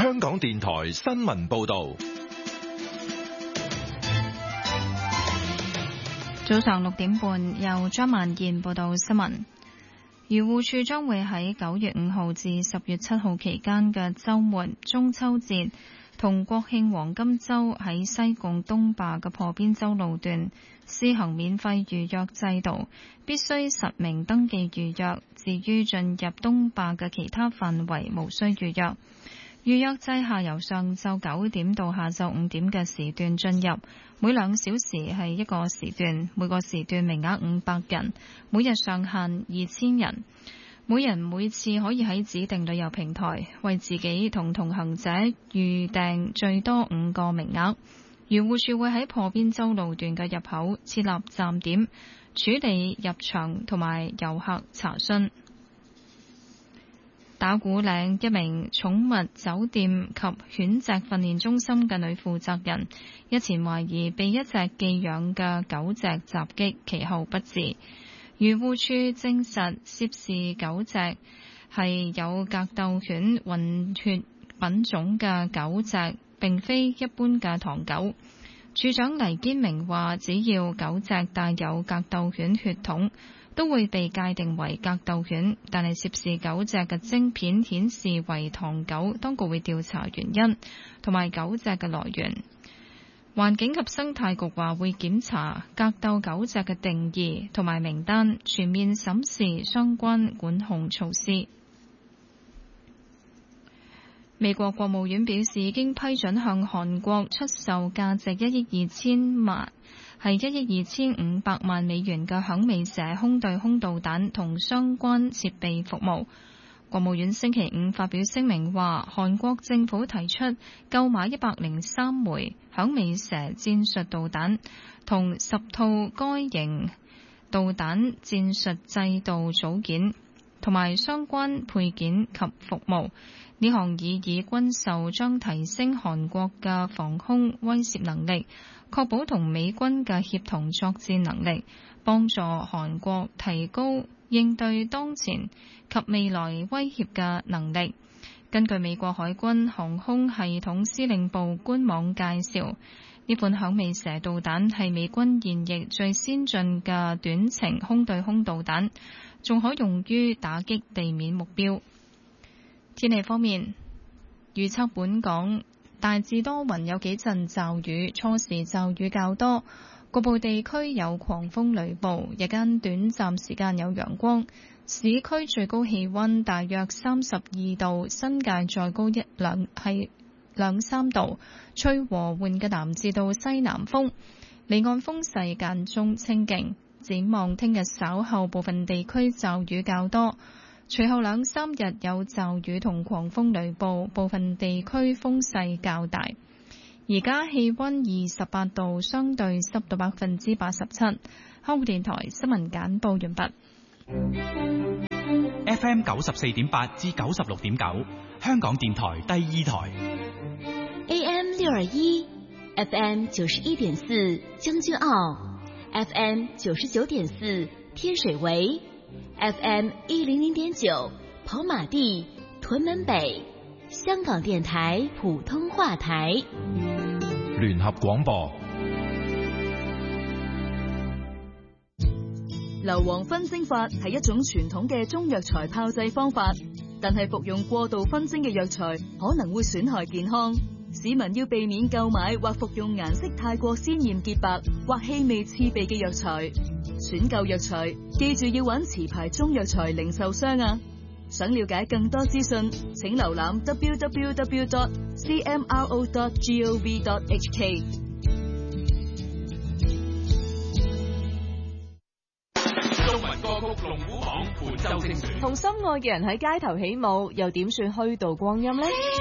香港電台新聞報道。 早上6點半，由張萬燕報道新聞。漁護署將會喺9月5號至10月7號期間嘅週末、中秋節同國慶黃金週喺西貢東壩嘅破邊洲路段施行免費預約制度，必須實名登記預約。至於進入東壩嘅其他範圍，無需預約。預約制下由上晝9點到下晝5點嘅時段進入，每2小時係一個時段，每個時段名額500人，每日上限2000人。每人每次可以喺指定旅遊平台為自己同同行者預訂最多5個名額。漁護署會喺破邊洲路段嘅入口設立站點，處理入場同埋遊客查詢。打鼓嶺一名寵物酒店及犬隻訓練中心嘅女負責人，日前懷疑被一隻寄養嘅狗隻襲擊，其後不治。漁護署證實涉事狗隻係有格鬥犬混血品種嘅狗隻，並非一般嘅唐狗。署長黎堅明話，只要狗隻帶有格鬥犬血統，都會被界定為格鬥犬，但係涉事狗隻嘅晶片顯示為唐狗，當局會調查原因同埋狗隻嘅來源。環境及生態局話會檢查格鬥狗隻嘅定義同埋名單，全面審視相關管控措施。美國國務院表示，已經批准向韓國出售價值1億2500萬美元嘅響尾蛇空對空導彈同相關設備服務。國務院星期5發表聲明話，韓國政府提出購買103枚響尾蛇戰術導彈同10套該型導彈戰術制導組件同埋相關配件及服務。呢項擬議軍售將提升韓國嘅防空威懾能力，確保同美軍嘅協同作戰能力，幫助韓國提高應對當前及未來威脅嘅能力。根據美國海軍航空系統司令部官網介紹，呢款響尾蛇導彈係美軍現役最先進嘅短程空對空導彈，仲可用於打擊地面目標。天氣方面，預測本港大致多雲，有幾陣驟雨，初時驟雨較多，局部地區有狂風雷暴，日間短暫時間有陽光。市區最高氣溫大約32度，新界再高兩三度，吹和緩嘅南至到西南風，離岸風勢間中清勁。展望聽日稍後部分地區驟雨較多，隨後2、3日有驟雨同狂風雷暴，部分地區風勢較大。而家氣溫28度，相對濕度87%。香港電台新聞簡報完畢。 FM 94.8至96.9，香港電台第2台。 AM 621 FM 91.4將軍澳 FM 99.4天水圍 FM 100.9跑馬地屯門北，香港電台普通話台。 聯合廣播。 硫磺熏蒸法係一種傳統嘅中藥材炮製方法，但係服用過度熏蒸嘅藥材可能會損害健康。市民要避免購買或服用顏色太過鮮豔潔白或氣味刺鼻嘅藥材。選購藥材記住要揾持牌中藥材零售商啊！想了解更多資訊，請瀏覽 www.cmro.gov.hk。 中文歌曲龍虎榜本周精選， 同心愛嘅人喺街頭起舞，又點算虛度光陰呢？